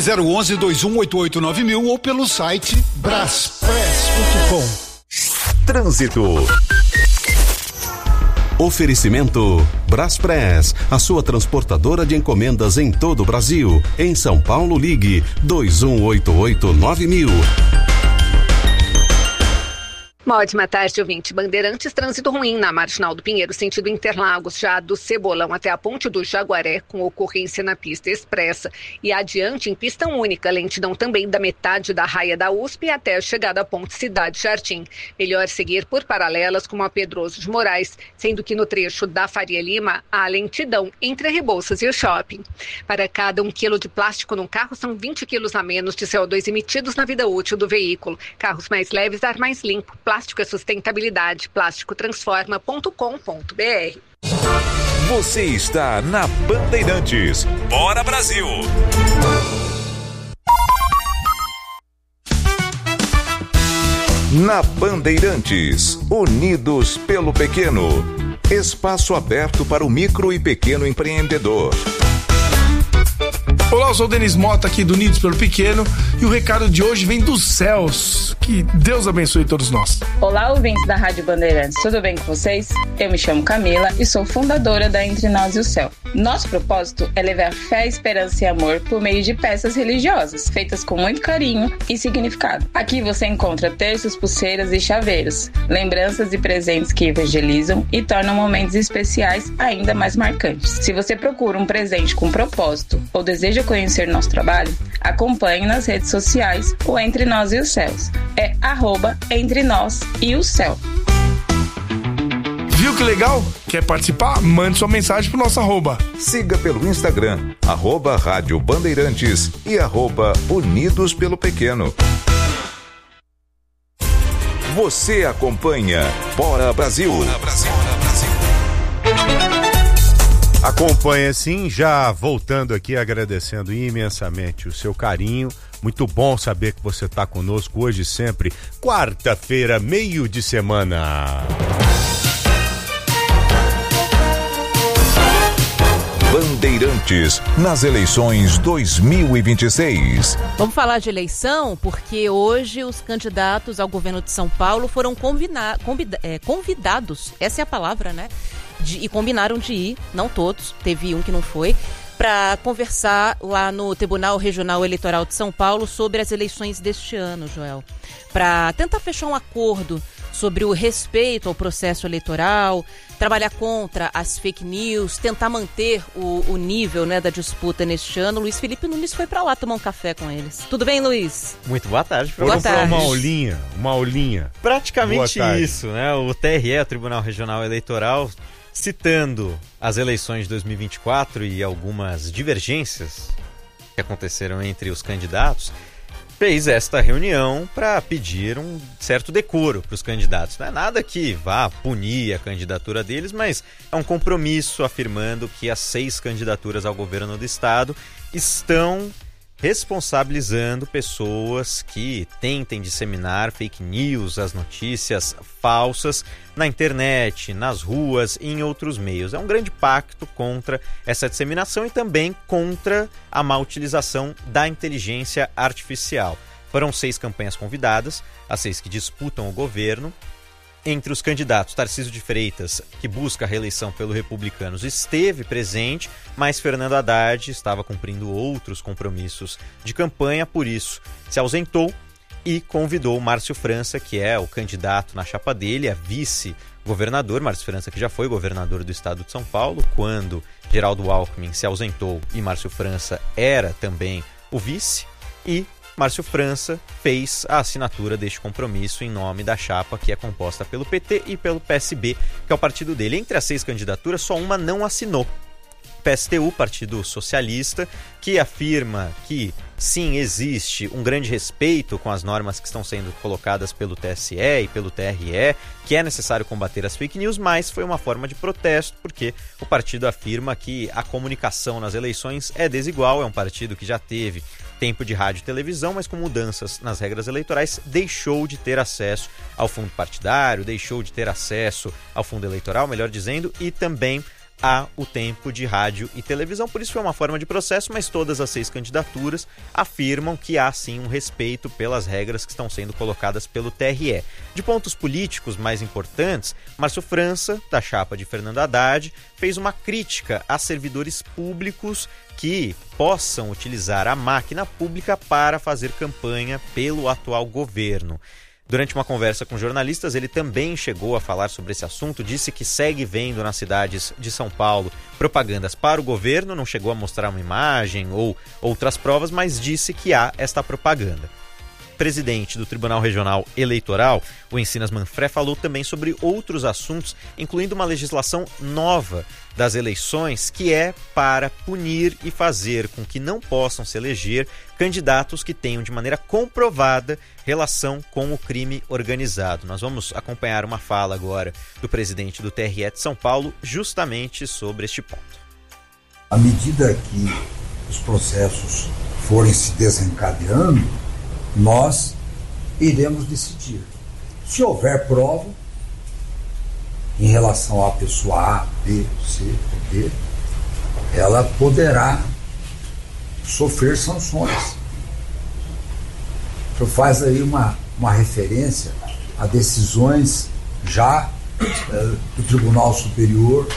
011-2188-9000 ou pelo site braspress.com. Trânsito. Oferecimento Braspress, a sua transportadora de encomendas em todo o Brasil. Em São Paulo, ligue 2188-9000. Uma ótima tarde, ouvinte. Bandeirantes, trânsito ruim na Marginal do Pinheiro, sentido Interlagos, já do Cebolão até a Ponte do Jaguaré, com ocorrência na pista expressa. E adiante, em pista única, lentidão também da metade da raia da USP até a chegada à Ponte Cidade Jardim. Melhor seguir por paralelas como a Pedroso de Moraes, sendo que no trecho da Faria Lima, há lentidão entre a Rebouças e o shopping. Para cada 1 quilo de plástico no carro, são 20 quilos a menos de CO2 emitidos na vida útil do veículo. Carros mais leves, ar mais limpo. Plástico é sustentabilidade. Plásticotransforma.com.br. Você está na Bandeirantes. Bora, Brasil! Na Bandeirantes, unidos pelo pequeno. Espaço aberto para o micro e pequeno empreendedor. Olá, eu sou o Denis Mota aqui do Unidos pelo Pequeno e o recado de hoje vem dos céus. Que Deus abençoe todos nós. Olá, ouvintes da Rádio Bandeirantes, tudo bem com vocês? Eu me chamo Camila e sou fundadora da Entre Nós e o Céu. Nosso propósito é levar fé, esperança e amor por meio de peças religiosas, feitas com muito carinho e significado. Aqui você encontra terços, pulseiras e chaveiros, lembranças e presentes que evangelizam e tornam momentos especiais ainda mais marcantes. Se você procura um presente com propósito ou deseja conhecer nosso trabalho, acompanhe nas redes sociais o Entre Nós e os Céus. É @Entre Nós e o Céu. Viu que legal? Quer participar? Mande sua mensagem pro nosso @. Siga pelo Instagram, @Rádio Bandeirantes e @Unidos pelo Pequeno. Você acompanha Bora Brasil. Bora Brasil. Acompanha sim, já voltando aqui agradecendo imensamente o seu carinho. Muito bom saber que você está conosco hoje sempre, quarta-feira, meio de semana. Bandeirantes nas eleições 2026. Vamos falar de eleição porque hoje os candidatos ao governo de São Paulo foram convidados, essa é a palavra, né? E combinaram de ir, não todos, teve um que não foi, para conversar lá no Tribunal Regional Eleitoral de São Paulo sobre as eleições deste ano, Joel. Para tentar fechar um acordo sobre o respeito ao processo eleitoral, trabalhar contra as fake news, tentar manter o nível, né, da disputa neste ano. Luiz Felipe Nunes foi para lá tomar um café com eles. Tudo bem, Luiz? Muito boa tarde. Boa tarde. Uma aulinha. Praticamente isso, né? O TRE, o Tribunal Regional Eleitoral, citando as eleições de 2024 e algumas divergências que aconteceram entre os candidatos, fez esta reunião para pedir um certo decoro para os candidatos. Não é nada que vá punir a candidatura deles, mas é um compromisso afirmando que as 6 candidaturas ao governo do estado estão responsabilizando pessoas que tentem disseminar fake news, as notícias falsas na internet, nas ruas e em outros meios. É um grande pacto contra essa disseminação e também contra a má utilização da inteligência artificial. Foram 6 campanhas convidadas, as 6 que disputam o governo. Entre os candidatos, Tarcísio de Freitas, que busca a reeleição pelo Republicanos, esteve presente, mas Fernando Haddad estava cumprindo outros compromissos de campanha, por isso se ausentou e convidou Márcio França, que é o candidato na chapa dele, a vice-governador. Márcio França, que já foi governador do estado de São Paulo, quando Geraldo Alckmin se ausentou e Márcio França era também o vice, e Márcio França fez a assinatura deste compromisso em nome da chapa que é composta pelo PT e pelo PSB, que é o partido dele. Entre as 6 candidaturas, só uma não assinou. PSTU, Partido Socialista, que afirma que sim, existe um grande respeito com as normas que estão sendo colocadas pelo TSE e pelo TRE, que é necessário combater as fake news, mas foi uma forma de protesto, porque o partido afirma que a comunicação nas eleições é desigual. É um partido que já teve tempo de rádio e televisão, mas com mudanças nas regras eleitorais deixou de ter acesso ao fundo partidário, deixou de ter acesso ao fundo eleitoral, melhor dizendo, e também o tempo de rádio e televisão. Por isso foi uma forma de processo, mas todas as 6 candidaturas afirmam que há sim um respeito pelas regras que estão sendo colocadas pelo TRE. De pontos políticos mais importantes, Márcio França, da chapa de Fernando Haddad, fez uma crítica a servidores públicos que possam utilizar a máquina pública para fazer campanha pelo atual governo. Durante uma conversa com jornalistas, ele também chegou a falar sobre esse assunto, disse que segue vendo nas cidades de São Paulo propagandas para o governo, não chegou a mostrar uma imagem ou outras provas, mas disse que há esta propaganda. O presidente do Tribunal Regional Eleitoral, o Encinas Manfré, falou também sobre outros assuntos, incluindo uma legislação nova das eleições, que é para punir e fazer com que não possam se eleger candidatos que tenham de maneira comprovada relação com o crime organizado. Nós vamos acompanhar uma fala agora do presidente do TRE de São Paulo justamente sobre este ponto. À medida que os processos forem se desencadeando, nós iremos decidir. Se houver prova em relação à pessoa A, B, C, D, ela poderá sofrer sanções. O senhor faz aí uma referência a decisões já do Tribunal Superior.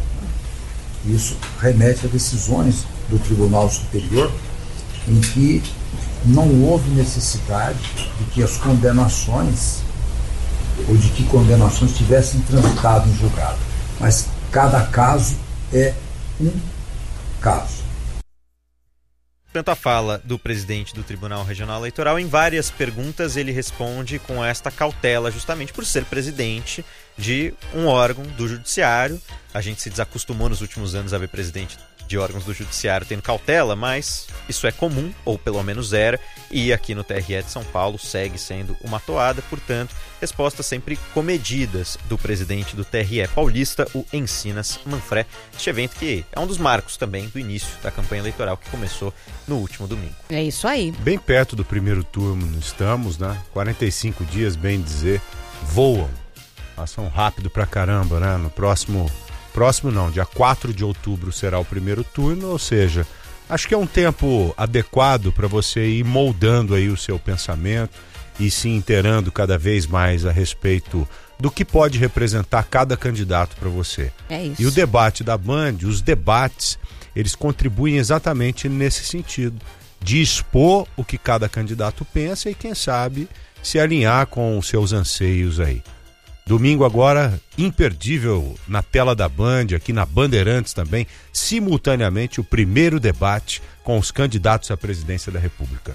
Isso remete a decisões do Tribunal Superior em que não houve necessidade de que as condenações ou de que condenações tivessem transitado em julgado. Mas cada caso é um caso. Portanto, a fala do presidente do Tribunal Regional Eleitoral, em várias perguntas ele responde com esta cautela, justamente por ser presidente de um órgão do judiciário. A gente se desacostumou nos últimos anos a ver presidente de órgãos do judiciário tendo cautela, mas isso é comum, ou pelo menos era, e aqui no TRE de São Paulo segue sendo uma toada. Portanto, respostas sempre comedidas do presidente do TRE paulista, o Encinas Manfré, este evento que é um dos marcos também do início da campanha eleitoral que começou no último domingo. É isso aí. Bem perto do primeiro turno estamos, né? 45 dias, bem dizer, voam. Passam rápido pra caramba, né? No próximo não, dia 4 de outubro será o primeiro turno, ou seja, acho que é um tempo adequado para você ir moldando aí o seu pensamento e se inteirando cada vez mais a respeito do que pode representar cada candidato para você. É isso. E o debate da Band, os debates, eles contribuem exatamente nesse sentido, de expor o que cada candidato pensa e, quem sabe, se alinhar com os seus anseios aí. Domingo agora, imperdível na tela da Band, aqui na Bandeirantes também, simultaneamente o primeiro debate com os candidatos à presidência da República.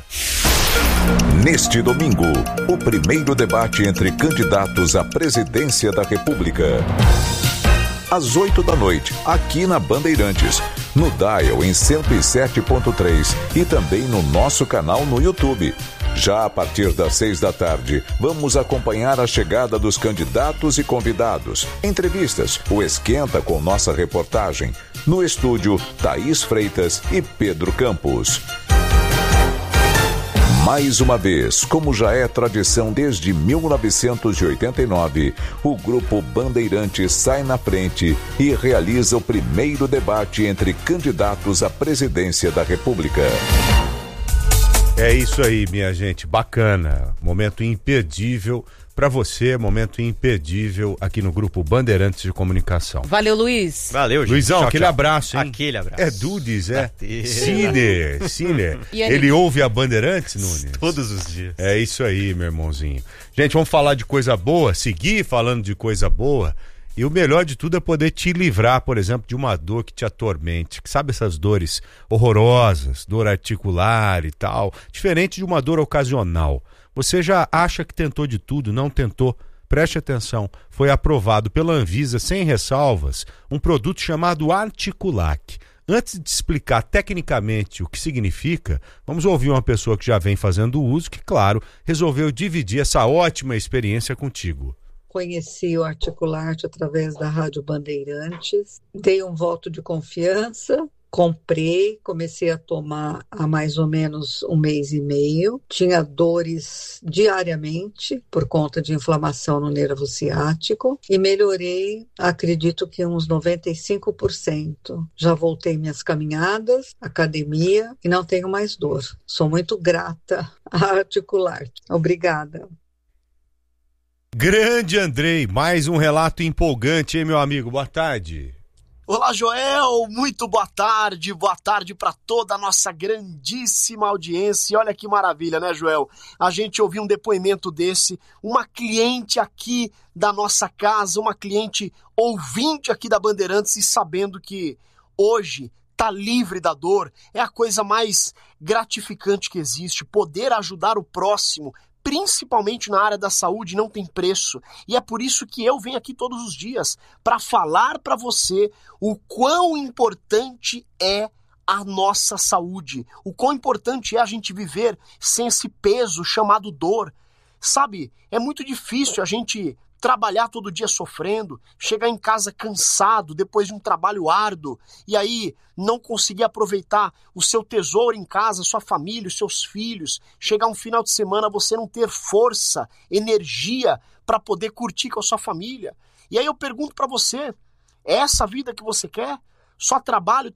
Neste domingo, o primeiro debate entre candidatos à presidência da República. Às 8h, aqui na Bandeirantes, no Dial em 107.3 e também no nosso canal no YouTube. Já a partir das 6h, vamos acompanhar a chegada dos candidatos e convidados, entrevistas, o Esquenta com nossa reportagem. No estúdio, Thaís Freitas e Pedro Campos. Mais uma vez, como já é tradição desde 1989, o Grupo Bandeirantes sai na frente e realiza o primeiro debate entre candidatos à presidência da República. É isso aí, minha gente, bacana, momento imperdível para você, momento imperdível aqui no Grupo Bandeirantes de Comunicação. Valeu, Luiz. Valeu, gente. Luizão, tchau, aquele tchau. abraço, hein? Aquele abraço. É Dudes, é? Cine. E Ele ouve a Bandeirantes, Nunes? Todos os dias. É isso aí, meu irmãozinho. Gente, vamos falar de coisa boa, seguir falando de coisa boa. E o melhor de tudo é poder te livrar, por exemplo, de uma dor que te atormente. Sabe essas dores horrorosas, dor articular e tal, diferente de uma dor ocasional. Você já acha que tentou de tudo, não tentou. Preste atenção, foi aprovado pela Anvisa sem ressalvas um produto chamado Articulac. Antes de explicar tecnicamente o que significa, vamos ouvir uma pessoa que já vem fazendo uso, que, claro, resolveu dividir essa ótima experiência contigo. Conheci o Articulate através da Rádio Bandeirantes, dei um voto de confiança Comprei, comecei a tomar há mais ou menos 1 mês e meio. Tinha dores diariamente por conta de inflamação no nervo ciático e melhorei, acredito que uns 95%. Já voltei minhas caminhadas, academia e não tenho mais dor. Sou muito grata à Articular. Obrigada. Grande Andrei, mais um relato empolgante, hein, meu amigo? Boa tarde. Olá, Joel, muito boa tarde para toda a nossa grandíssima audiência. E olha que maravilha, né, Joel? A gente ouviu um depoimento desse, uma cliente aqui da nossa casa, uma cliente ouvinte aqui da Bandeirantes e sabendo que hoje tá livre da dor, é a coisa mais gratificante que existe, poder ajudar o próximo, principalmente na área da saúde, não tem preço. E é por isso que eu venho aqui todos os dias para falar para você o quão importante é a nossa saúde, o quão importante é a gente viver sem esse peso chamado dor. Sabe, é muito difícil a gente trabalhar todo dia sofrendo, chegar em casa cansado depois de um trabalho árduo e aí não conseguir aproveitar o seu tesouro em casa, sua família, os seus filhos, chegar um final de semana você não ter força, energia para poder curtir com a sua família. E aí eu pergunto para você, é essa vida que você quer? Só trabalho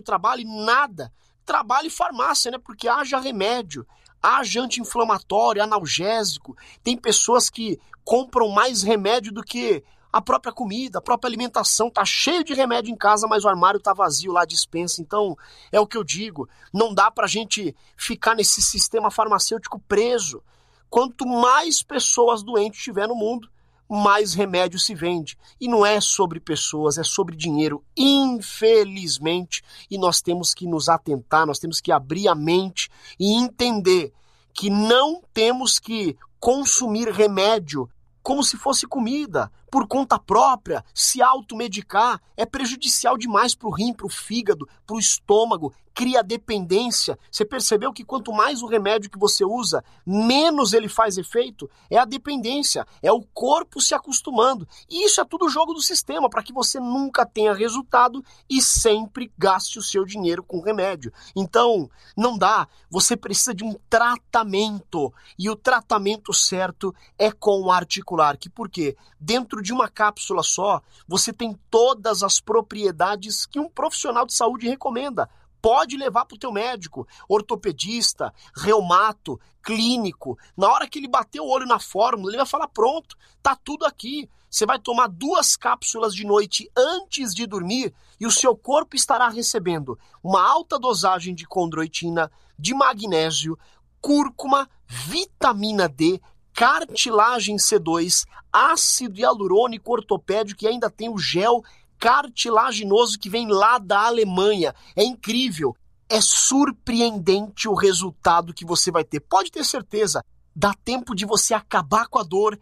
e nada. Trabalho e farmácia, né? Porque haja remédio, haja anti-inflamatório, analgésico. Tem pessoas que compram mais remédio do que a própria comida, a própria alimentação. Tá cheio de remédio em casa, mas o armário tá vazio lá, a dispensa. Então, é o que eu digo. Não dá pra gente ficar nesse sistema farmacêutico preso. Quanto mais pessoas doentes tiver no mundo, mais remédio se vende. E não é sobre pessoas, é sobre dinheiro, infelizmente. E nós temos que nos atentar, nós temos que abrir a mente e entender que não temos que consumir remédio como se fosse comida, por conta própria, se automedicar, é prejudicial demais para o rim, para o fígado, para o estômago, cria dependência. Você percebeu que quanto mais o remédio que você usa, menos ele faz efeito? É a dependência, é o corpo se acostumando. E isso é tudo jogo do sistema, para que você nunca tenha resultado e sempre gaste o seu dinheiro com remédio. Então, não dá. Você precisa de um tratamento. E o tratamento certo é com o Articular. Que por quê? Dentro de uma cápsula só, você tem todas as propriedades que um profissional de saúde recomenda. Pode levar para o teu médico, ortopedista, reumato, clínico. Na hora que ele bater o olho na fórmula, ele vai falar, pronto, tá tudo aqui. Você vai tomar 2 cápsulas de noite antes de dormir e o seu corpo estará recebendo uma alta dosagem de condroitina, de magnésio, cúrcuma, vitamina D, cartilagem C2, ácido hialurônico ortopédico e ainda tem o gel cartilaginoso que vem lá da Alemanha. É incrível, é surpreendente o resultado que você vai ter. Pode ter certeza, dá tempo de você acabar com a dor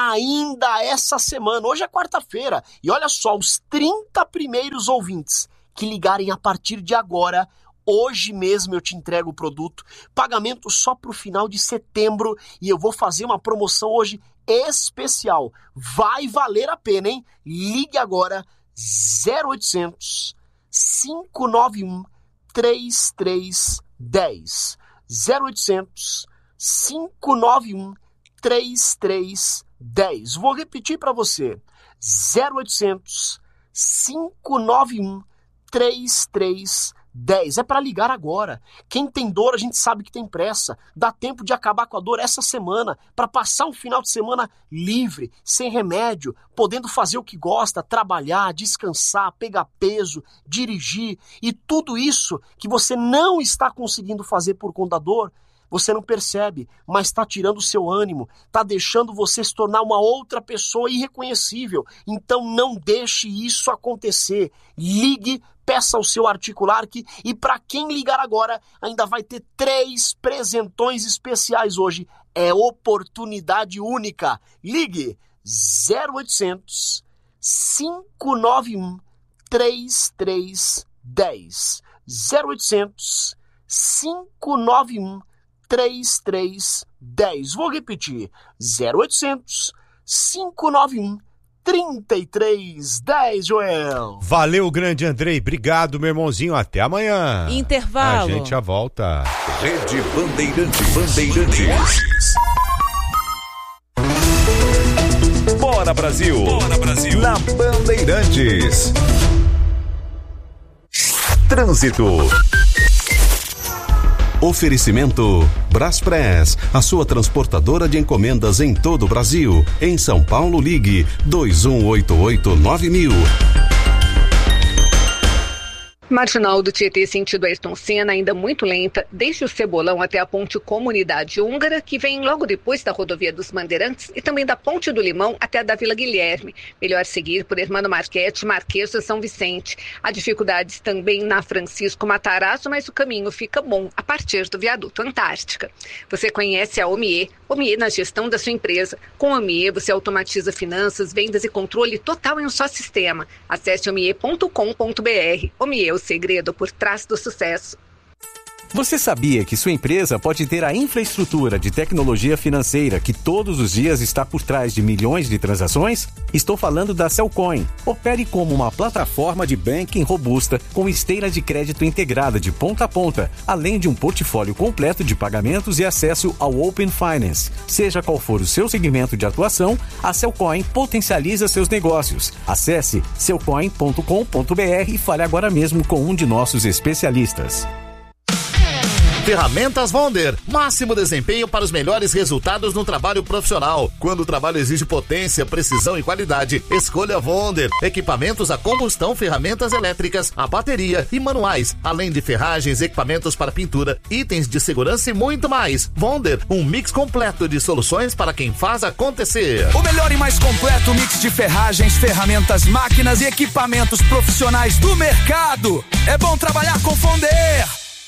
ainda essa semana. Hoje é quarta-feira e olha só, os 30 primeiros ouvintes que ligarem a partir de agora, hoje mesmo eu te entrego o produto, pagamento só para o final de setembro e eu vou fazer uma promoção hoje especial. Vai valer a pena, hein? Ligue agora 0800 591 3310. 0800 591 3310. Vou repetir para você. 0800 591 3310. É para ligar agora. Quem tem dor, a gente sabe que tem pressa. Dá tempo de acabar com a dor essa semana, para passar um final de semana livre, sem remédio, podendo fazer o que gosta, trabalhar, descansar, pegar peso, dirigir. E tudo isso que você não está conseguindo fazer por conta da dor, você não percebe, mas está tirando o seu ânimo, está deixando você se tornar uma outra pessoa irreconhecível. Então não deixe isso acontecer. Ligue, peça o seu Articular e para quem ligar agora ainda vai ter 3 presentões especiais hoje. É oportunidade única. Ligue 0800 591 3310. 0800 591 3310. Vou repetir. 0800 591 3310, Joel. Valeu, grande Andrei. Obrigado, meu irmãozinho. Até amanhã. Intervalo. A gente já volta. Rede Bandeirantes. Bora Brasil. Bora Brasil. Na Bandeirantes. Trânsito. Oferecimento Braspress, a sua transportadora de encomendas em todo o Brasil. Em São Paulo, ligue 2188-9000. Marginal do Tietê sentido Ayrton Senna ainda muito lenta, desde o Cebolão até a ponte Comunidade Húngara, que vem logo depois da rodovia dos Bandeirantes, e também da ponte do Limão até a da Vila Guilherme. Melhor seguir por Hermano Marquete, Marquês de São Vicente. Há dificuldades também na Francisco Matarazzo, mas o caminho fica bom a partir do viaduto Antártica. Você conhece a Omie na gestão da sua empresa. Com a Omie você automatiza finanças, vendas e controle total em um só sistema. Acesse omie.com.br. Omie, o segredo por trás do sucesso. Você sabia que sua empresa pode ter a infraestrutura de tecnologia financeira que todos os dias está por trás de milhões de transações? Estou falando da Cellcoin. Opere como uma plataforma de banking robusta com esteira de crédito integrada de ponta a ponta, além de um portfólio completo de pagamentos e acesso ao Open Finance. Seja qual for o seu segmento de atuação, a Cellcoin potencializa seus negócios. Acesse cellcoin.com.br e fale agora mesmo com um de nossos especialistas. Ferramentas Wonder, máximo desempenho para os melhores resultados no trabalho profissional. Quando o trabalho exige potência, precisão e qualidade, escolha Wonder. Equipamentos a combustão, ferramentas elétricas, a bateria e manuais, além de ferragens, equipamentos para pintura, itens de segurança e muito mais. Wonder, um mix completo de soluções para quem faz acontecer. O melhor e mais completo mix de ferragens, ferramentas, máquinas e equipamentos profissionais do mercado. É bom trabalhar com Wonder.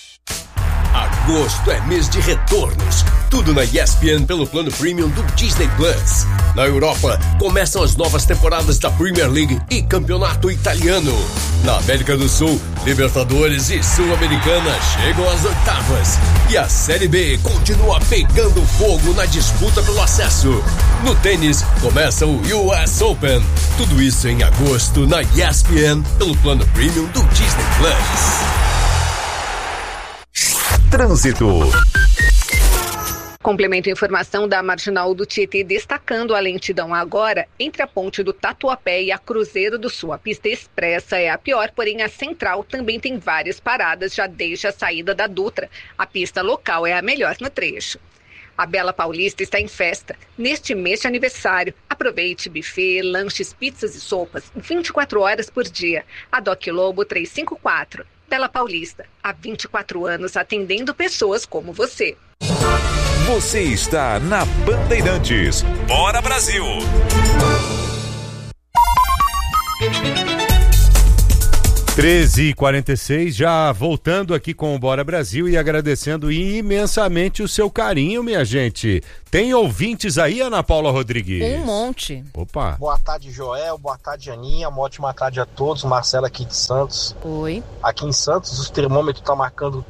Agosto é mês de retornos. Tudo na ESPN pelo plano premium do Disney Plus. Na Europa, começam as novas temporadas da Premier League e Campeonato Italiano. Na América do Sul, Libertadores e Sul-Americana chegam às oitavas. E a Série B continua pegando fogo na disputa pelo acesso. No tênis, começa o US Open. Tudo isso em agosto na ESPN pelo plano premium do Disney Plus. Trânsito. Complemento a informação da Marginal do Tietê, destacando a lentidão agora entre a ponte do Tatuapé e a Cruzeiro do Sul. A pista expressa é a pior, porém a central também tem várias paradas já desde a saída da Dutra. A pista local é a melhor no trecho. A Bela Paulista está em festa neste mês de aniversário. Aproveite buffet, lanches, pizzas e sopas 24 horas por dia. A Doc Lobo 354. Bela Paulista, há 24 anos atendendo pessoas como você. Você está na Bandeirantes. Bora Brasil! 13h46, já voltando aqui com o Bora Brasil e agradecendo imensamente o seu carinho, minha gente. Tem ouvintes aí, Ana Paula Rodrigues? Um monte. Opa. Boa tarde, Joel. Boa tarde, Aninha. Uma ótima tarde a todos. Marcelo aqui de Santos. Oi. Aqui em Santos, o termômetro está marcando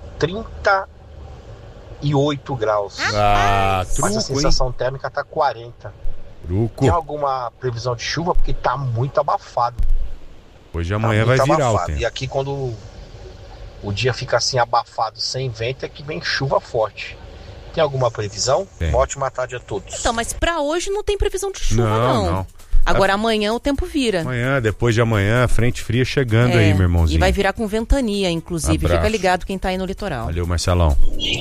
38 graus. Mas a sensação térmica está 40. Truco. Tem alguma previsão de chuva? Porque está muito abafado. Hoje amanhã vai virar o tempo. E aqui quando o dia fica assim abafado, sem vento, é que vem chuva forte. Tem alguma previsão? Tem. Ótima tarde a todos. Então, mas pra hoje não tem previsão de chuva, não. Agora amanhã o tempo vira. Amanhã, depois de amanhã, frente fria chegando aí, meu irmãozinho. E vai virar com ventania, inclusive. Abraço. Fica ligado quem tá aí no litoral. Valeu, Marcelão.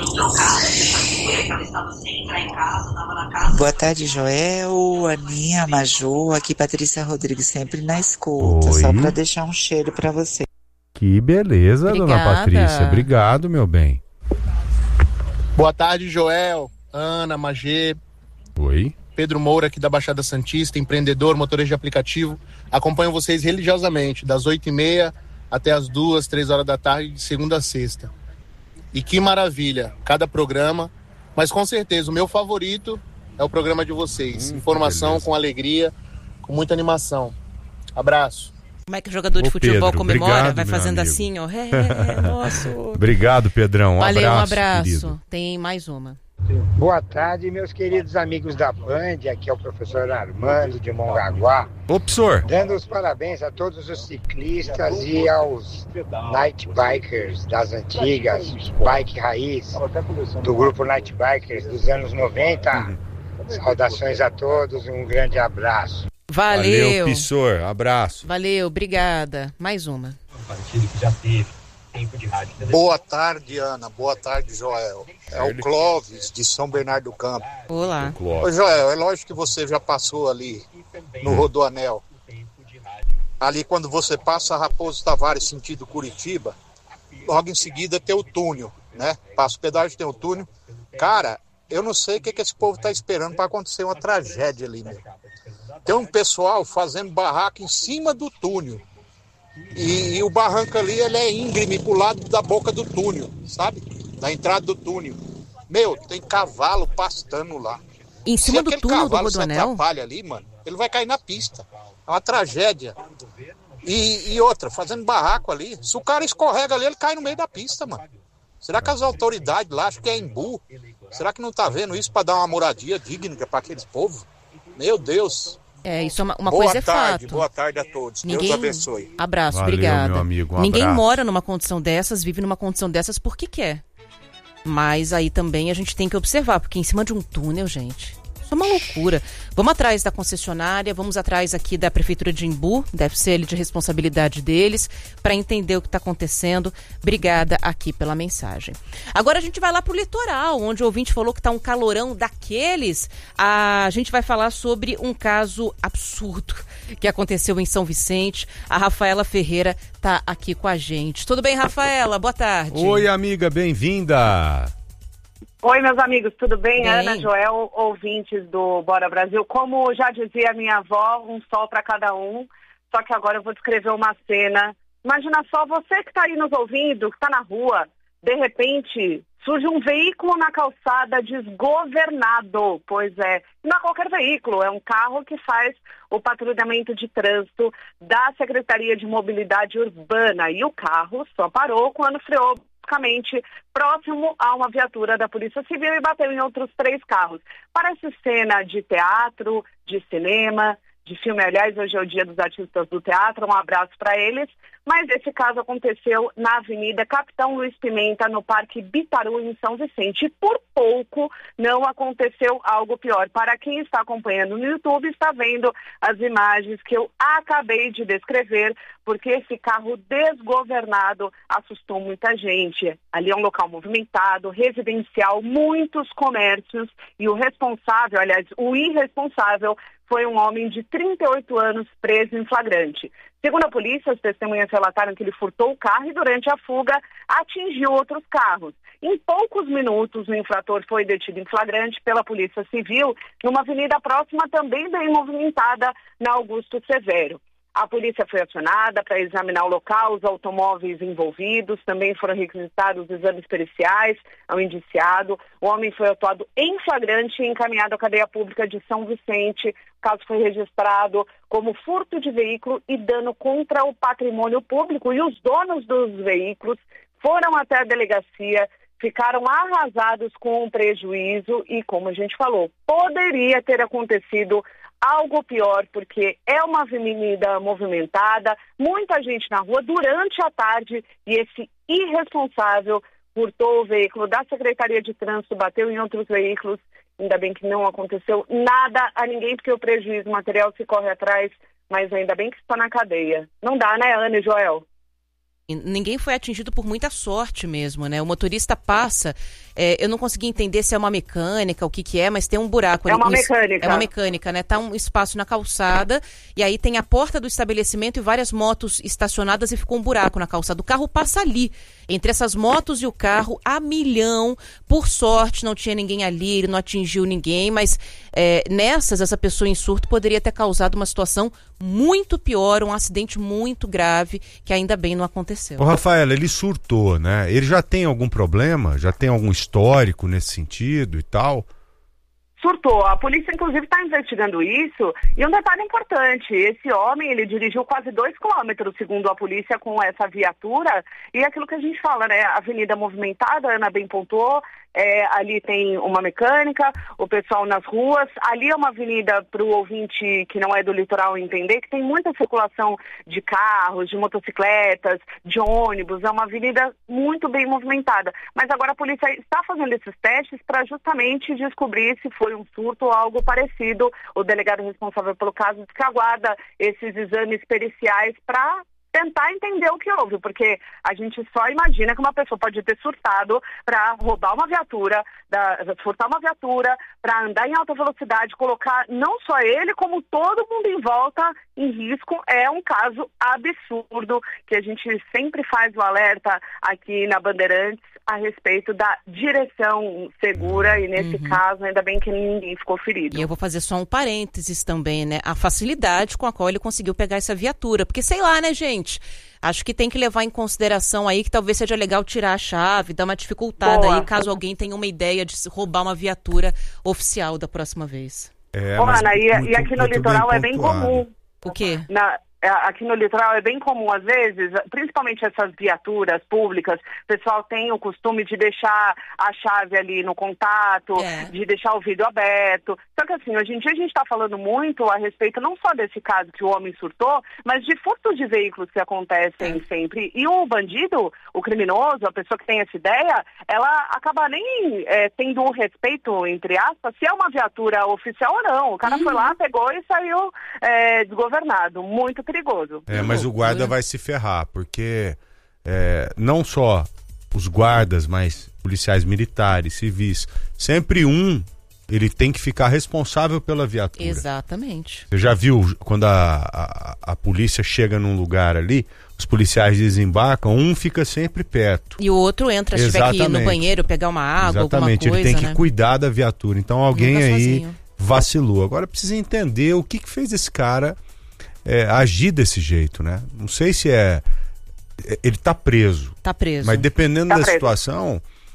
Boa tarde, Joel, Aninha, Maju, aqui Patrícia Rodrigues, sempre na escuta. Oi. Só pra deixar um cheiro pra você. Que beleza, Obrigada. Dona Patrícia. Obrigado, meu bem. Boa tarde, Joel, Ana, Magê. Oi. Pedro Moura, aqui da Baixada Santista, empreendedor, motorista de aplicativo. Acompanho vocês religiosamente, das 8h30 até as 2, 3 horas da tarde, de segunda a sexta. E que maravilha, cada programa. Mas com certeza, o meu favorito é o programa de vocês. Informação beleza. Com alegria, com muita animação. Abraço. Como é que o jogador de futebol Pedro, comemora? obrigado, vai fazendo amigo. assim, ó. Nossa. Obrigado, Pedrão. Valeu, um abraço. abraço. Querido. Tem mais uma. Boa tarde, meus queridos amigos da Band. Aqui é o professor Armando de Mongaguá. Ô, professor. Dando os parabéns a todos os ciclistas e aos night bikers das antigas, bike raiz, do grupo Night Bikers dos anos 90. Saudações a todos, um grande abraço. Valeu, professor. Abraço. Valeu, obrigada. Mais uma. Boa tarde, Ana. Boa tarde, Joel. É o Clóvis, de São Bernardo do Campo. Olá. Ô, Joel, é lógico que você já passou ali no Rodoanel. Ali quando você passa a Raposo Tavares, sentido Curitiba, logo em seguida tem o túnel, né? Passa o pedágio, tem o túnel. Cara, eu não sei o que esse povo tá esperando para acontecer uma tragédia ali, né? Tem um pessoal fazendo barraco em cima do túnel. E o barranco ali, ele é íngreme pro lado da boca do túnel, sabe? Da entrada do túnel. Meu, tem cavalo pastando lá. Em cima do túnel do Rodoanel? Se aquele cavalo se atrapalha ali, mano, ele vai cair na pista. É uma tragédia. E outra, fazendo barraco ali. Se o cara escorrega ali, ele cai no meio da pista, mano. Será que as autoridades lá, acho que é Embu, será que não tá vendo isso pra dar uma moradia digna pra aqueles povos? Meu Deus. Isso é uma coisa é fato. Boa tarde a todos. Deus abençoe. Abraço, Valeu, obrigada. meu amigo, Ninguém abraço. mora numa condição dessas, vive numa condição dessas porque quer. Mas aí também a gente tem que observar, porque em cima de um túnel, gente, isso é uma loucura. Vamos atrás da concessionária, vamos atrás aqui da Prefeitura de Embu, deve ser de responsabilidade deles, para entender o que está acontecendo. Obrigada aqui pela mensagem. Agora a gente vai lá pro litoral, onde o ouvinte falou que está um calorão daqueles. A gente vai falar sobre um caso absurdo que aconteceu em São Vicente. A Rafaela Ferreira está aqui com a gente. Tudo bem, Rafaela? Boa tarde. Oi, amiga, bem-vinda. Oi, meus amigos, tudo bem? Ana, Joel, ouvintes do Bora Brasil. Como já dizia minha avó, um sol para cada um, só que agora eu vou descrever uma cena. Imagina só, você que está aí nos ouvindo, que está na rua, de repente surge um veículo na calçada desgovernado. Pois é, não é qualquer veículo, é um carro que faz o patrulhamento de trânsito da Secretaria de Mobilidade Urbana. E o carro só parou quando freou próximo a uma viatura da Polícia Civil e bateu em outros 3 carros. Parece cena de teatro, de cinema, de filme. Aliás, hoje é o dia dos artistas do teatro, um abraço para eles. Mas esse caso aconteceu na Avenida Capitão Luiz Pimenta, no Parque Bitaru, em São Vicente. E por pouco não aconteceu algo pior. Para quem está acompanhando no YouTube, está vendo as imagens que eu acabei de descrever, porque esse carro desgovernado assustou muita gente. Ali é um local movimentado, residencial, muitos comércios, e o responsável, aliás, o irresponsável, foi um homem de 38 anos preso em flagrante. Segundo a polícia, as testemunhas relataram que ele furtou o carro e durante a fuga atingiu outros carros. Em poucos minutos, o infrator foi detido em flagrante pela Polícia Civil numa avenida próxima, também bem movimentada, na Augusto Severo. A polícia foi acionada para examinar o local, os automóveis envolvidos, também foram requisitados os exames periciais ao indiciado. O homem foi autuado em flagrante e encaminhado à cadeia pública de São Vicente. O caso foi registrado como furto de veículo e dano contra o patrimônio público. E os donos dos veículos foram até a delegacia, ficaram arrasados com o prejuízo e, como a gente falou, poderia ter acontecido algo pior, porque é uma avenida movimentada, muita gente na rua durante a tarde e esse irresponsável furtou o veículo da Secretaria de Trânsito, bateu em outros veículos. Ainda bem que não aconteceu nada a ninguém, porque o prejuízo material se corre atrás, mas ainda bem que está na cadeia. Não dá, né, Ana e Joel? Ninguém foi atingido por muita sorte mesmo, né? O motorista passa, eu não consegui entender se é uma mecânica, o que é, mas tem um buraco. É uma mecânica. É uma mecânica, né? Tá um espaço na calçada e aí tem a porta do estabelecimento e várias motos estacionadas e ficou um buraco na calçada. O carro passa ali, entre essas motos e o carro, a milhão. Por sorte, não tinha ninguém ali, ele não atingiu ninguém, mas essa pessoa em surto poderia ter causado uma situação muito pior, um acidente muito grave, que ainda bem não aconteceu. Ô, Rafaela, ele surtou, né? Ele já tem algum problema? Já tem algum histórico nesse sentido e tal? Surtou. A polícia, inclusive, está investigando isso. E um detalhe importante, esse homem, ele dirigiu quase 2 quilômetros, segundo a polícia, com essa viatura. E aquilo que a gente fala, né? Avenida movimentada, a Ana bem pontuou, ali tem uma mecânica, o pessoal nas ruas. Ali é uma avenida para o ouvinte que não é do litoral entender que tem muita circulação de carros, de motocicletas, de ônibus. É uma avenida muito bem movimentada. Mas agora a polícia está fazendo esses testes para justamente descobrir se foi um surto ou algo parecido. O delegado responsável pelo caso diz que aguarda esses exames periciais para tentar entender o que houve, porque a gente só imagina que uma pessoa pode ter surtado para roubar uma viatura, furtar uma viatura, para andar em alta velocidade, colocar não só ele, como todo mundo em volta em risco. É um caso absurdo que a gente sempre faz o alerta aqui na Bandeirantes a respeito da direção segura e nesse caso ainda bem que ninguém ficou ferido. E eu vou fazer só um parênteses também, né? A facilidade com a qual ele conseguiu pegar essa viatura, porque sei lá, né, gente? Acho que tem que levar em consideração aí que talvez seja legal tirar a chave, dar uma dificultada aí, caso alguém tenha uma ideia de roubar uma viatura oficial da próxima vez. Ana, e aqui no litoral é bem comum. O quê? Aqui no litoral é bem comum, às vezes, principalmente essas viaturas públicas, o pessoal tem o costume de deixar a chave ali no contato, de deixar o vidro aberto. Só que assim, hoje em dia a gente está falando muito a respeito não só desse caso que o homem surtou, mas de furtos de veículos que acontecem sempre. E o bandido, o criminoso, a pessoa que tem essa ideia, ela acaba nem tendo um respeito, entre aspas, se é uma viatura oficial ou não. O cara foi lá, pegou e saiu desgovernado. Muito perigoso. Mas o guarda vai se ferrar, porque não só os guardas, mas policiais militares, civis, sempre ele tem que ficar responsável pela viatura. Exatamente. Você já viu quando a polícia chega num lugar ali, os policiais desembarcam, um fica sempre perto. E o outro entra, se tiver que ir no banheiro, pegar uma água, alguma coisa, ele tem que cuidar da viatura. Então alguém aí vacilou. Agora precisa entender o que fez esse cara agir desse jeito, né? Não sei se ele tá preso. Tá preso. Mas dependendo da situação,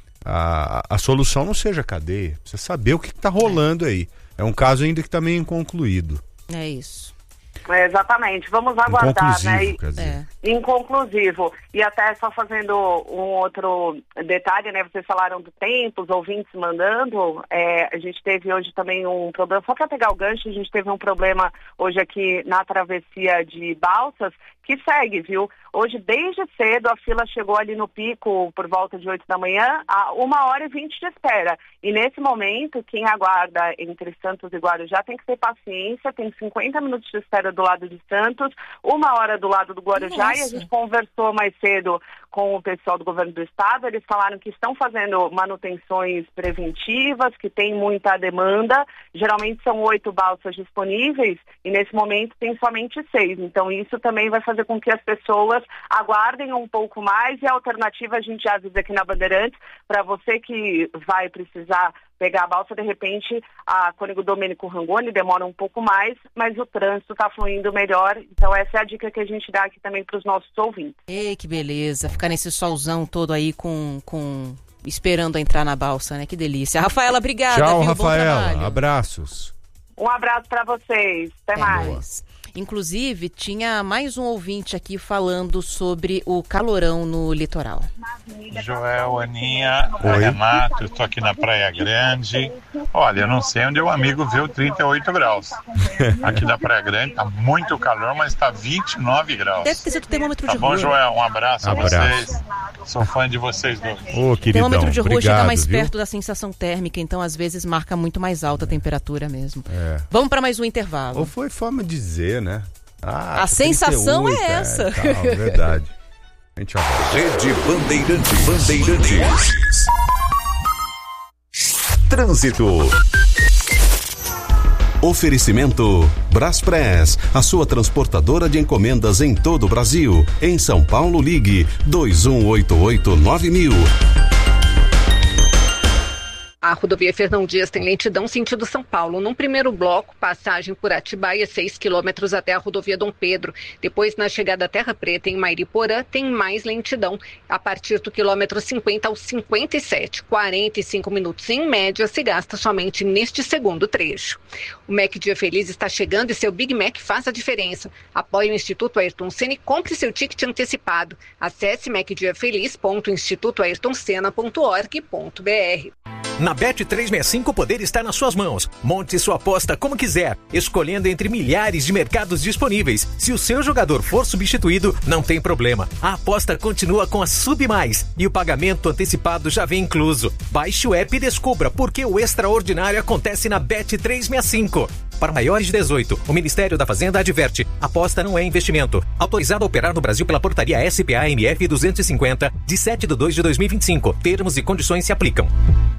a solução não seja cadeia. Precisa saber o que tá rolando aí. É um caso ainda que tá meio inconcluído. É isso. Exatamente, vamos aguardar, né? Quer dizer. Inconclusivo. E até só fazendo um outro detalhe, né? Vocês falaram do tempo, os ouvintes mandando. A gente teve hoje também um problema, só para pegar o gancho, a gente teve um problema hoje aqui na travessia de Balsas, que segue, viu? Hoje, desde cedo, a fila chegou ali no pico por volta de 8 da manhã, a 1h20 de espera. E nesse momento, quem aguarda entre Santos e Guarujá tem que ter paciência, tem 50 minutos de espera do lado de Santos, 1 hora do lado do Guarujá. Nossa. E a gente conversou mais cedo com o pessoal do governo do estado, eles falaram que estão fazendo manutenções preventivas, que tem muita demanda, geralmente são 8 balsas disponíveis e nesse momento tem somente 6, então isso também vai fazer com que as pessoas aguardem um pouco mais e a alternativa a gente já avisa aqui na Bandeirantes, para você que vai precisar pegar a balsa, de repente, a Cônego Domênico Rangoni demora um pouco mais, mas o trânsito está fluindo melhor. Então essa é a dica que a gente dá aqui também para os nossos ouvintes. Ei, que beleza, ficar nesse solzão todo aí esperando entrar na balsa, né? Que delícia. Rafaela, obrigada. Tchau, viu? Rafaela. Abraços. Um abraço para vocês. Até mais. Inclusive, tinha mais um ouvinte aqui falando sobre o calorão no litoral. Joel, Aninha, Renato, eu estou aqui na Praia Grande. Olha, eu não sei onde o amigo viu 38 graus. Aqui na Praia Grande está muito calor, mas está 29 graus. Deve ter sido o termômetro de rua. Tá bom, Joel? Um abraço a vocês. Sou fã de vocês dois. Ô, queridão, o termômetro de rua chega mais viu? perto da sensação térmica, então às vezes marca muito mais alta a temperatura mesmo. Vamos para mais um intervalo. Ou foi forma de dizer, né? A sensação 38, é essa. Verdade. A gente Rede Bandeirantes. Trânsito. Oferecimento Braspress, a sua transportadora de encomendas em todo o Brasil. Em São Paulo, ligue 2188-9000. A rodovia Fernão Dias tem lentidão sentido São Paulo. Num primeiro bloco, passagem por Atibaia, 6 quilômetros até a rodovia Dom Pedro. Depois, na chegada à Terra Preta, em Mairiporã, tem mais lentidão. A partir do quilômetro 50 ao 57, 45 minutos em média, se gasta somente neste segundo trecho. O Mac Dia Feliz está chegando e seu Big Mac faz a diferença. Apoie o Instituto Ayrton Senna e compre seu ticket antecipado. Acesse macdiafeliz.institutoayrtonsenna.org.br. Na Bet365 o poder está nas suas mãos. Monte sua aposta como quiser, escolhendo entre milhares de mercados disponíveis. Se o seu jogador for substituído, não tem problema. A aposta continua com a Sub Mais e o pagamento antecipado já vem incluso. Baixe o app e descubra por que o extraordinário acontece na Bet365. Para maiores de 18, o Ministério da Fazenda adverte: aposta não é investimento. Autorizado a operar no Brasil pela portaria SPA-MF 250, de 7/2/2025. Termos e condições se aplicam.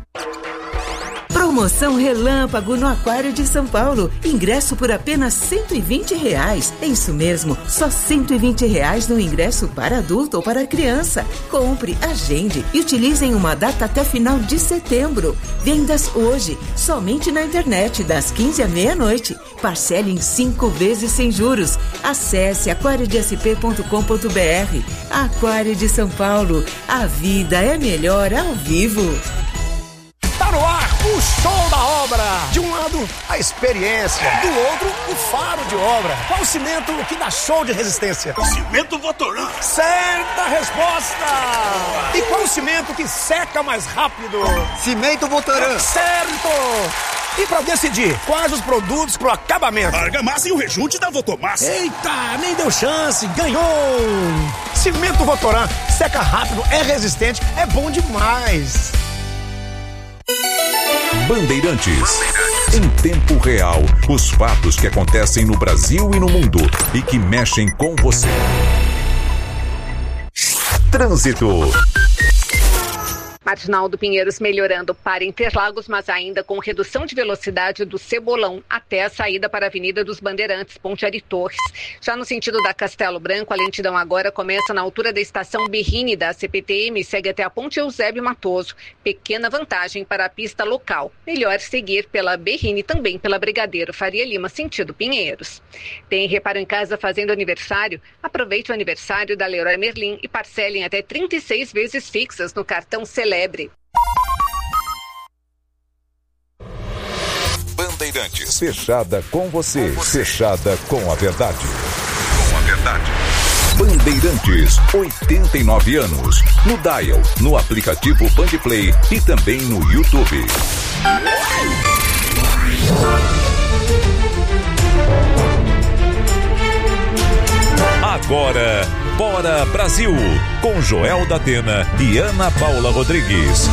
Promoção Relâmpago no Aquário de São Paulo. Ingresso por apenas R$120. É isso mesmo, só R$120 no ingresso para adulto ou para criança. Compre, agende e utilize em uma data até final de setembro. Vendas hoje, somente na internet, das 15 à meia-noite. Parcele em 5 vezes sem juros. Acesse aquariodesp.com.br. Aquário de São Paulo. A vida é melhor ao vivo. Tá no ar o show da obra. De um lado, a experiência. Do outro, o faro de obra. Qual o cimento que dá show de resistência? Cimento Votoran. Certa resposta. E qual o cimento que seca mais rápido? Cimento Votoran. Certo. E pra decidir quais os produtos pro acabamento? Argamassa e o rejunte da Votomassa. Eita, nem deu chance, ganhou! Cimento Votoran, seca rápido, é resistente, é bom demais. Bandeirantes. Em tempo real, os fatos que acontecem no Brasil e no mundo e que mexem com você. Trânsito. Marginal do Pinheiros melhorando para Interlagos, mas ainda com redução de velocidade do Cebolão até a saída para a Avenida dos Bandeirantes, Ponte Ari Torres. Já no sentido da Castelo Branco, a lentidão agora começa na altura da estação Berrini da CPTM e segue até a Ponte Eusébio Matoso. Pequena vantagem para a pista local. Melhor seguir pela Berrini, também pela Brigadeiro Faria Lima, sentido Pinheiros. Tem reparo em casa fazendo aniversário? Aproveite o aniversário da Leroy Merlin e parcelem até 36 vezes fixas no cartão Celebre. Bandeirantes. Fechada com você. Fechada com a verdade. Com a verdade. Bandeirantes, 89 anos. No Dial, no aplicativo Bandplay e também no YouTube. Agora, Bora Brasil, com Joel da Atena e Ana Paula Rodrigues.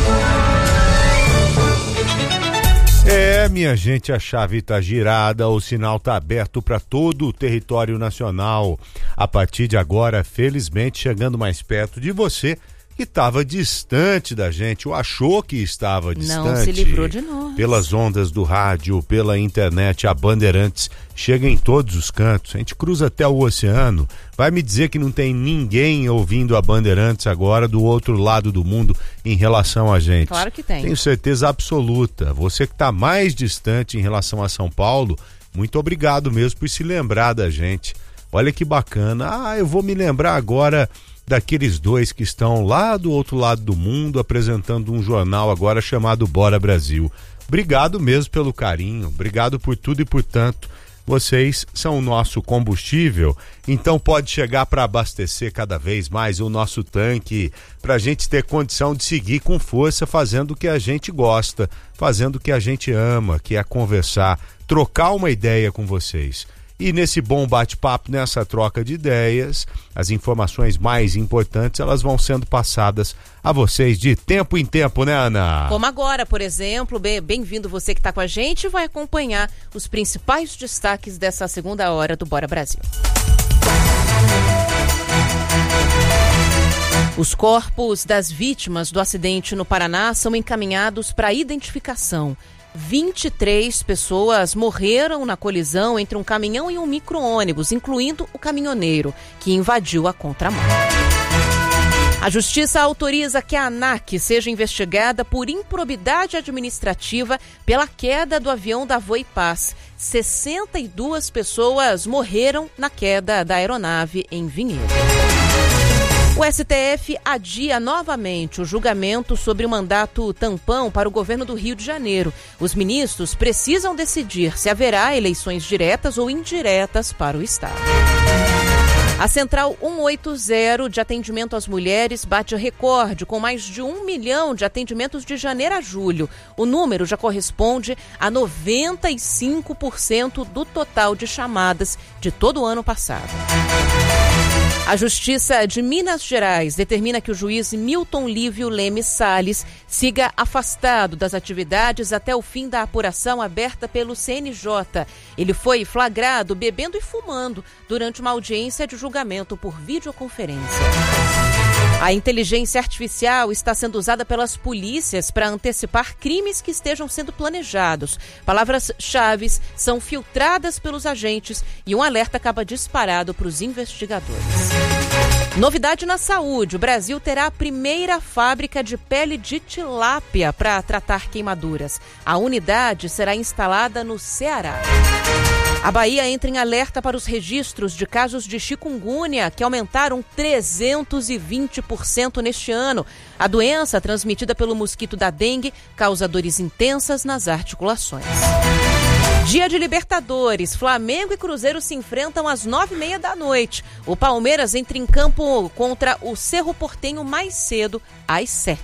Minha gente, a chave está girada, o sinal está aberto para todo o território nacional. A partir de agora, felizmente, chegando mais perto de você, que estava distante da gente, ou achou que estava distante. Não se livrou de nós. Pelas ondas do rádio, pela internet, a Bandeirantes chega em todos os cantos. A gente cruza até o oceano. Vai me dizer que não tem ninguém ouvindo a Bandeirantes agora do outro lado do mundo em relação a gente? Claro que tem. Tenho certeza absoluta. Você que está mais distante em relação a São Paulo, muito obrigado mesmo por se lembrar da gente. Olha que bacana. Eu vou me lembrar agora daqueles dois que estão lá do outro lado do mundo apresentando um jornal agora chamado Bora Brasil. Obrigado mesmo pelo carinho, obrigado por tudo e por tanto. Vocês são o nosso combustível, então pode chegar para abastecer cada vez mais o nosso tanque, para a gente ter condição de seguir com força fazendo o que a gente gosta, fazendo o que a gente ama, que é conversar, trocar uma ideia com vocês. E nesse bom bate-papo, nessa troca de ideias, as informações mais importantes, elas vão sendo passadas a vocês de tempo em tempo, né, Ana? Como agora, por exemplo, bem-vindo você que está com a gente e vai acompanhar os principais destaques dessa segunda hora do Bora Brasil. Os corpos das vítimas do acidente no Paraná são encaminhados para identificação. 23 pessoas morreram na colisão entre um caminhão e um micro-ônibus, incluindo o caminhoneiro, que invadiu a contramão. A Justiça autoriza que a ANAC seja investigada por improbidade administrativa pela queda do avião da Voipaz. 62 pessoas morreram na queda da aeronave em Vinhedo. O STF adia novamente o julgamento sobre o mandato tampão para o governo do Rio de Janeiro. Os ministros precisam decidir se haverá eleições diretas ou indiretas para o estado. A Central 180 de atendimento às mulheres bate recorde com mais de 1 milhão de atendimentos de janeiro a julho. O número já corresponde a 95% do total de chamadas de todo o ano passado. A Justiça de Minas Gerais determina que o juiz Milton Lívio Leme Salles siga afastado das atividades até o fim da apuração aberta pelo CNJ. Ele foi flagrado bebendo e fumando durante uma audiência de julgamento por videoconferência. A inteligência artificial está sendo usada pelas polícias para antecipar crimes que estejam sendo planejados. Palavras-chave são filtradas pelos agentes e um alerta acaba disparado para os investigadores. Novidade na saúde: o Brasil terá a primeira fábrica de pele de tilápia para tratar queimaduras. A unidade será instalada no Ceará. A Bahia entra em alerta para os registros de casos de chikungunya, que aumentaram 320% neste ano. A doença, transmitida pelo mosquito da dengue, causa dores intensas nas articulações. Dia de Libertadores, Flamengo e Cruzeiro se enfrentam às 9h30 da noite. O Palmeiras entra em campo contra o Cerro Porteño mais cedo, às 7h.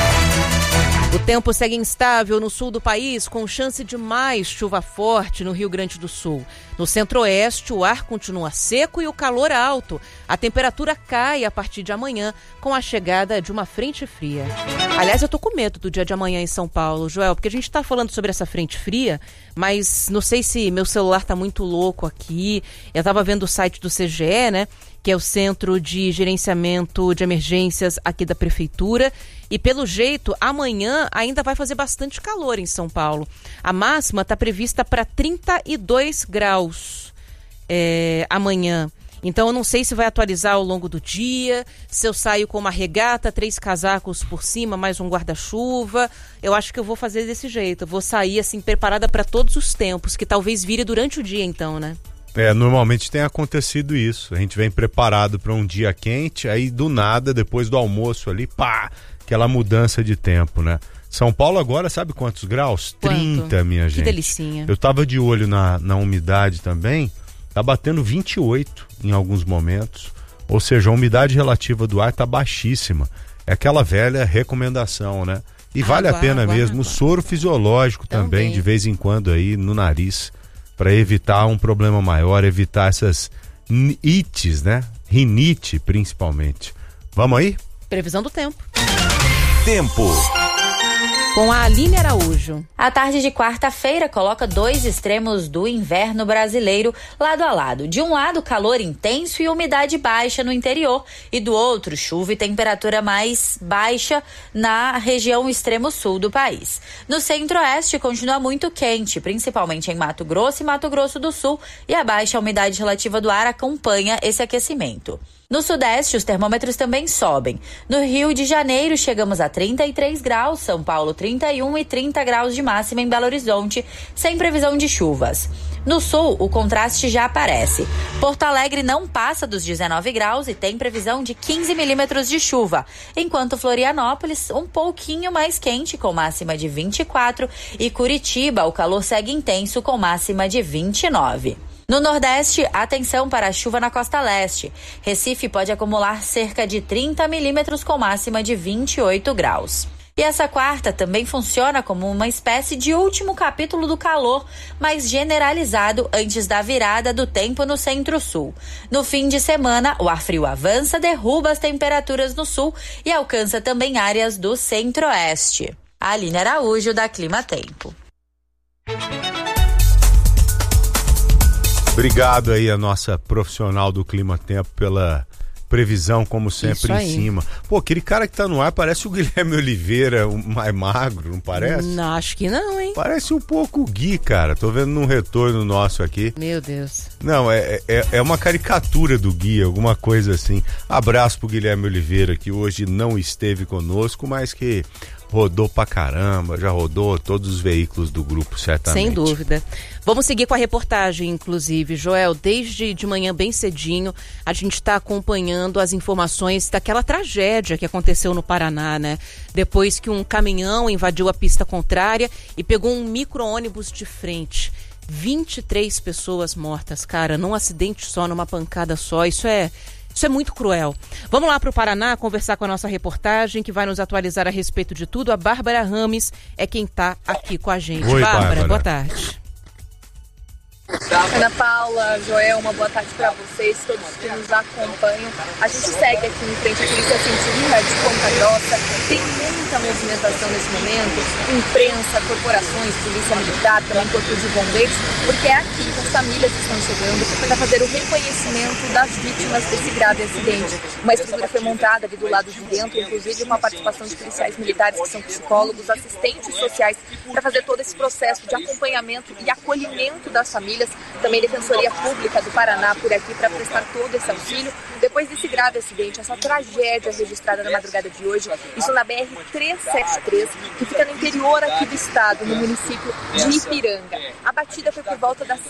O tempo segue instável no sul do país, com chance de mais chuva forte no Rio Grande do Sul. No centro-oeste, o ar continua seco e o calor alto. A temperatura cai a partir de amanhã, com a chegada de uma frente fria. Aliás, eu tô com medo do dia de amanhã em São Paulo, Joel, porque a gente tá falando sobre essa frente fria, mas não sei se meu celular tá muito louco aqui. Eu tava vendo o site do CGE, né, que é o Centro de Gerenciamento de Emergências aqui da Prefeitura. E pelo jeito, amanhã ainda vai fazer bastante calor em São Paulo. A máxima está prevista para 32 graus amanhã. Então eu não sei se vai atualizar ao longo do dia, se eu saio com uma regata, 3 casacos por cima, mais um guarda-chuva. Eu acho que eu vou fazer desse jeito. Eu vou sair assim preparada para todos os tempos, que talvez vire durante o dia então, né? Normalmente tem acontecido isso. A gente vem preparado para um dia quente, aí do nada, depois do almoço ali, pá, aquela mudança de tempo, né? São Paulo agora, sabe quantos graus? Quanto? 30, minha gente. Que delicinha. Eu tava de olho na umidade também, tá batendo 28 em alguns momentos, ou seja, a umidade relativa do ar tá baixíssima. É aquela velha recomendação, né? E vale a pena mesmo, o soro fisiológico também, de vez em quando aí no nariz, para evitar um problema maior, evitar essas ites, né? Rinite, principalmente. Vamos aí? Previsão do tempo. Tempo. Com a Aline Araújo. A tarde de quarta-feira coloca 2 extremos do inverno brasileiro lado a lado. De um lado, calor intenso e umidade baixa no interior, e do outro, chuva e temperatura mais baixa na região extremo sul do país. No centro-oeste continua muito quente, principalmente em Mato Grosso e Mato Grosso do Sul, e a baixa umidade relativa do ar acompanha esse aquecimento. No sudeste, os termômetros também sobem. No Rio de Janeiro, chegamos a 33 graus, São Paulo 31 e 30 graus de máxima em Belo Horizonte, sem previsão de chuvas. No sul, o contraste já aparece. Porto Alegre não passa dos 19 graus e tem previsão de 15 milímetros de chuva, enquanto Florianópolis um pouquinho mais quente, com máxima de 24, e Curitiba o calor segue intenso, com máxima de 29. No Nordeste, atenção para a chuva na costa leste. Recife pode acumular cerca de 30 milímetros com máxima de 28 graus. E essa quarta também funciona como uma espécie de último capítulo do calor, mais generalizado antes da virada do tempo no centro-sul. No fim de semana, o ar frio avança, derruba as temperaturas no sul e alcança também áreas do centro-oeste. Aline Araújo, da Clima Tempo. Obrigado aí a nossa profissional do Clima Tempo pela previsão, como sempre, em cima. Pô, aquele cara que tá no ar parece o Guilherme Oliveira, o mais magro, não parece? Não, acho que não, hein? Parece um pouco o Gui, cara. Tô vendo num retorno nosso aqui. Meu Deus. Não, é uma caricatura do Gui, alguma coisa assim. Abraço pro Guilherme Oliveira, que hoje não esteve conosco, mas que rodou pra caramba, já rodou todos os veículos do grupo, certamente. Sem dúvida. Vamos seguir com a reportagem, inclusive, Joel. Desde de manhã bem cedinho, a gente está acompanhando as informações daquela tragédia que aconteceu no Paraná, né? Depois que um caminhão invadiu a pista contrária e pegou um micro-ônibus de frente. 23 pessoas mortas, cara, num acidente só, numa pancada só. Isso é muito cruel. Vamos lá para o Paraná conversar com a nossa reportagem, que vai nos atualizar a respeito de tudo. A Bárbara Rames é quem está aqui com a gente. Oi, Bárbara, boa tarde. Ana Paula, Joel, uma boa tarde para vocês, todos que nos acompanham. A gente segue aqui em frente à Polícia Científica de Ponta Grossa. Tem muita movimentação nesse momento, imprensa, corporações, polícia militar, também corpo de bombeiros, porque é aqui que as famílias estão chegando para fazer o reconhecimento das vítimas desse grave acidente. Uma estrutura foi montada ali do lado de dentro, inclusive com a participação de policiais militares que são psicólogos, assistentes sociais, para fazer todo esse processo de acompanhamento e acolhimento das famílias. Também Defensoria Pública do Paraná por aqui para prestar todo esse auxílio. Depois desse grave acidente, essa tragédia registrada na madrugada de hoje, isso na BR-373, que fica no interior aqui do estado, no município de Ipiranga. A batida foi por volta das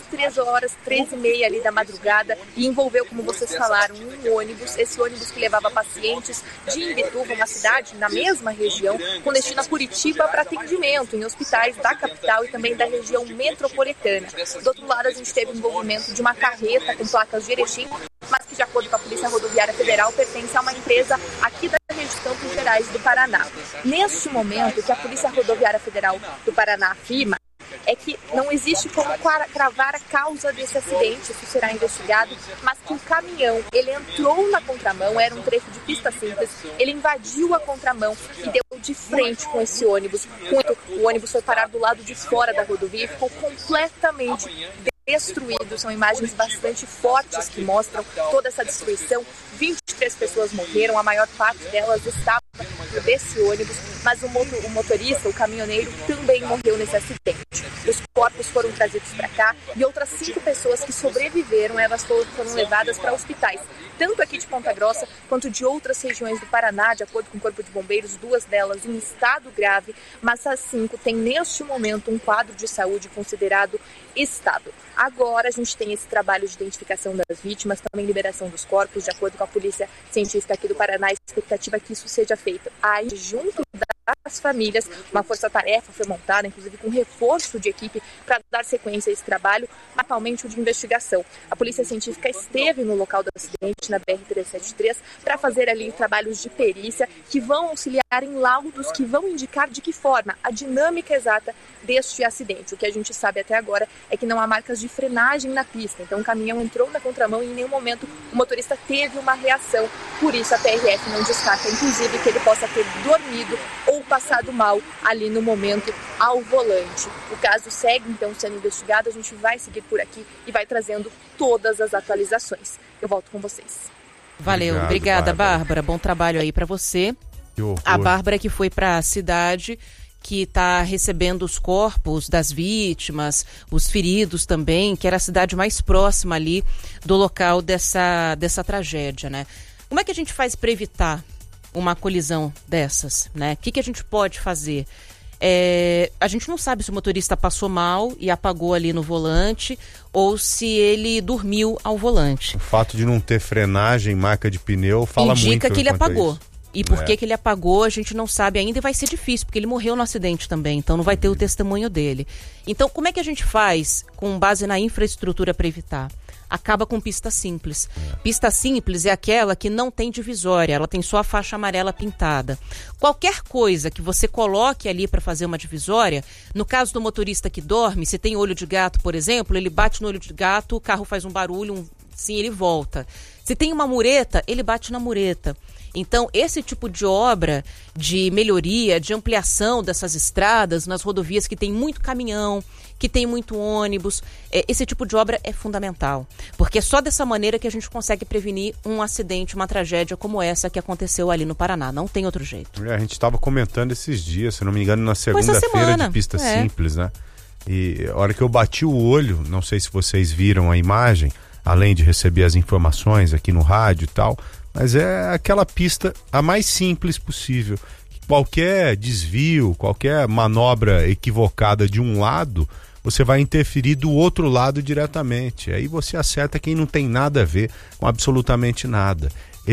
13h30 ali da madrugada e envolveu, como vocês falaram, um ônibus. Esse ônibus que levava pacientes de Imbituva, uma cidade na mesma região, com destino a Curitiba para atendimento em hospitais da capital e também da região metropolitana. Do outro lado, a gente teve o envolvimento de uma carreta com placas de Erechim, mas que, de acordo com a Polícia Rodoviária Federal, pertence a uma empresa aqui da região de Campos Gerais do Paraná. Neste momento, o que a Polícia Rodoviária Federal do Paraná afirma é que não existe como cravar a causa desse acidente, isso será investigado, mas que o caminhão, ele entrou na contramão, era um trecho de pista simples, ele invadiu a contramão e deu de frente com esse ônibus. O ônibus foi parar do lado de fora da rodovia e ficou completamente destruído. São imagens bastante fortes que mostram toda essa destruição. 23 pessoas morreram, a maior parte delas estava dentro desse ônibus, mas o motorista, o caminhoneiro, também morreu nesse acidente. Os corpos foram trazidos para cá e outras 5 pessoas que sobreviveram, elas foram levadas para hospitais, tanto aqui de Ponta Grossa quanto de outras regiões do Paraná. De acordo com o Corpo de Bombeiros, 2 delas em estado grave, mas as 5 têm neste momento um quadro de saúde considerado estável. Agora a gente tem esse trabalho de identificação das vítimas, também liberação dos corpos. De acordo com a Polícia Científica aqui do Paraná, a expectativa é que isso seja feito aí junto das famílias. Uma força-tarefa foi montada, inclusive com reforço de equipe, para dar sequência a esse trabalho, atualmente o de investigação. A Polícia Científica esteve no local do acidente, na BR-373, para fazer ali trabalhos de perícia que vão auxiliar em laudos que vão indicar de que forma a dinâmica exata deste acidente. O que a gente sabe até agora é que não há marcas de frenagem na pista, então o caminhão entrou na contramão e em nenhum momento o motorista teve uma reação. Por isso a PRF não destaca, inclusive, que ele possa ter dormido ou passado mal ali no momento ao volante. O caso segue então sendo investigado, a gente vai seguir por aqui e vai trazendo todas as atualizações. Eu volto com vocês. Valeu, obrigada, Bárbara. Bom trabalho aí para você. A Bárbara que foi para a cidade, que está recebendo os corpos das vítimas, os feridos também, que era a cidade mais próxima ali do local dessa tragédia, né? Como é que a gente faz para evitar uma colisão dessas, né? O que a gente pode fazer? A gente não sabe se o motorista passou mal e apagou ali no volante ou se ele dormiu ao volante. O fato de não ter frenagem, marca de pneu, fala muito. Indica que ele apagou. E por que ele apagou, a gente não sabe ainda e vai ser difícil, porque ele morreu no acidente também, então não vai ter o testemunho dele. Então, como é que a gente faz com base na infraestrutura para evitar? Acaba com pista simples. Pista simples é aquela que não tem divisória, ela tem só a faixa amarela pintada. Qualquer coisa que você coloque ali para fazer uma divisória, no caso do motorista que dorme, se tem olho de gato, por exemplo, ele bate no olho de gato, o carro faz um barulho, Sim, ele volta. Se tem uma mureta, ele bate na mureta. Então, esse tipo de obra de melhoria, de ampliação dessas estradas nas rodovias que tem muito caminhão, que tem muito ônibus, esse tipo de obra é fundamental. Porque é só dessa maneira que a gente consegue prevenir um acidente, uma tragédia como essa que aconteceu ali no Paraná. Não tem outro jeito. A gente estava comentando esses dias, se não me engano, na segunda-feira de pista simples, né? E a hora que eu bati o olho, não sei se vocês viram a imagem, além de receber as informações aqui no rádio e tal, mas é aquela pista a mais simples possível. Qualquer desvio, qualquer manobra equivocada de um lado, você vai interferir do outro lado diretamente. Aí você acerta quem não tem nada a ver com absolutamente nada.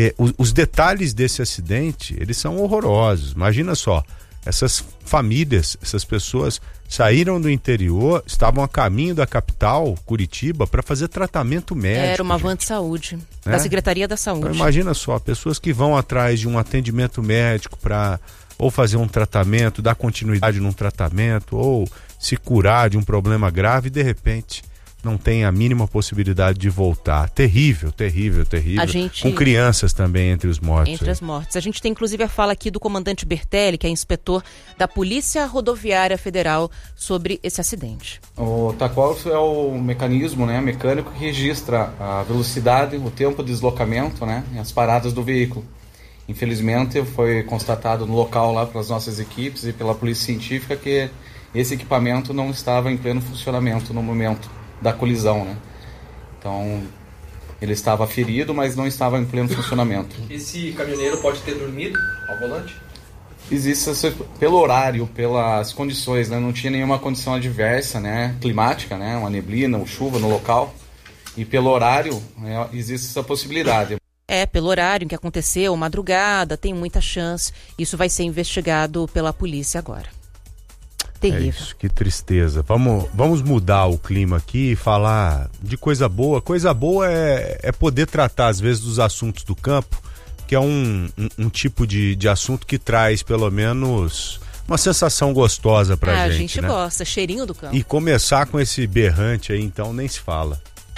Os detalhes desse acidente, eles são horrorosos. Imagina só, essas famílias, essas pessoas saíram do interior, estavam a caminho da capital, Curitiba, para fazer tratamento médico. Era uma van de saúde, da Secretaria da Saúde. Então, imagina só, pessoas que vão atrás de um atendimento médico para ou fazer um tratamento, dar continuidade num tratamento, ou se curar de um problema grave e de repente não tem a mínima possibilidade de voltar. Terrível, terrível, terrível. Com crianças também entre os mortos. Entre as mortes. A gente tem inclusive a fala aqui do comandante Bertelli, que é inspetor da Polícia Rodoviária Federal, sobre esse acidente. O tacógrafo é o mecanismo, né, mecânico que registra a velocidade, o tempo de deslocamento, né, e as paradas do veículo. Infelizmente foi constatado no local lá pelas nossas equipes e pela polícia científica que esse equipamento não estava em pleno funcionamento no momento da colisão, né? Então, ele estava ferido, mas não estava em pleno funcionamento. Esse caminhoneiro pode ter dormido ao volante? Existe pelo horário, pelas condições, né? Não tinha nenhuma condição adversa, né? Climática, né? Uma neblina ou chuva no local. E pelo horário, né? Existe essa possibilidade. Pelo horário em que aconteceu, madrugada, tem muita chance. Isso vai ser investigado pela polícia agora. Terrível. É isso, que tristeza. Vamos mudar o clima aqui e falar de coisa boa. Coisa boa é poder tratar, às vezes, dos assuntos do campo, que é um tipo de assunto que traz, pelo menos, uma sensação gostosa pra gente. A gente, né? Gosta, cheirinho do campo. E começar com esse berrante aí, então, nem se fala.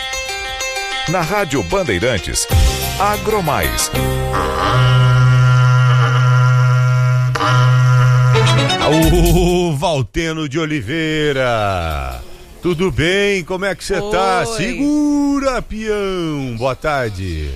Na Rádio Bandeirantes, Agromais. O Valteno de Oliveira. Tudo bem? Como é que você tá? Segura, peão. Boa tarde.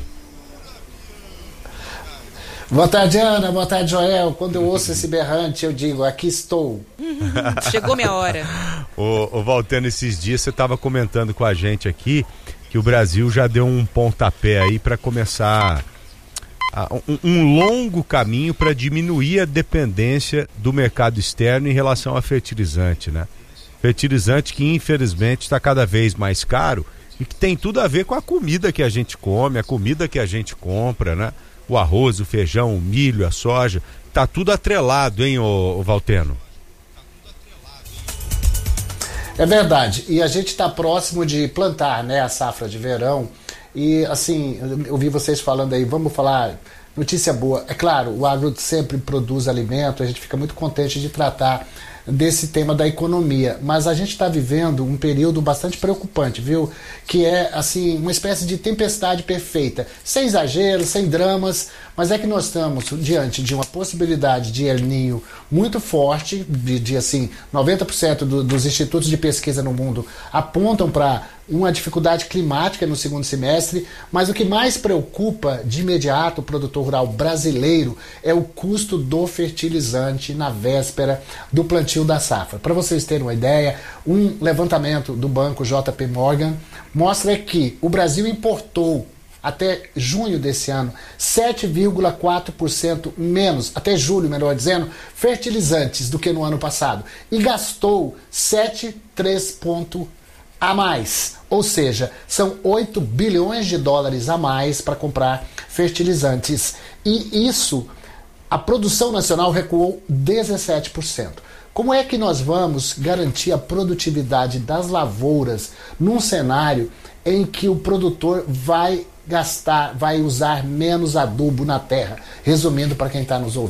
Boa tarde, Ana. Boa tarde, Joel. Quando eu ouço esse berrante, eu digo, aqui estou. Chegou minha hora. Ô Valteno, esses dias você estava comentando com a gente aqui que o Brasil já deu um pontapé aí para começar um longo caminho para diminuir a dependência do mercado externo em relação a fertilizante, né? Fertilizante que infelizmente está cada vez mais caro e que tem tudo a ver com a comida que a gente come, a comida que a gente compra, né? O arroz, o feijão, o milho, a soja, tá tudo atrelado, hein, ô Valteno? É verdade, e a gente está próximo de plantar, né, a safra de verão. E assim, eu vi vocês falando aí, vamos falar notícia boa. É claro, o agro sempre produz alimento, a gente fica muito contente de tratar desse tema da economia, mas a gente está vivendo um período bastante preocupante, viu? Que é assim, uma espécie de tempestade perfeita, sem exageros, sem dramas, mas é que nós estamos diante de uma possibilidade de El Niño muito forte, de assim, 90% dos institutos de pesquisa no mundo apontam para uma dificuldade climática no segundo semestre, mas o que mais preocupa de imediato o produtor rural brasileiro é o custo do fertilizante na véspera do plantio da safra. Para vocês terem uma ideia, um levantamento do banco JP Morgan mostra que o Brasil importou até junho desse ano 7,4% menos, até julho, melhor dizendo, fertilizantes do que no ano passado, e gastou 7,3% a mais, ou seja, são 8 bilhões de dólares a mais para comprar fertilizantes, e isso, a produção nacional recuou 17%. Como é que nós vamos garantir a produtividade das lavouras num cenário em que o produtor vai usar menos adubo na terra? Resumindo, para quem está nos ouvindo,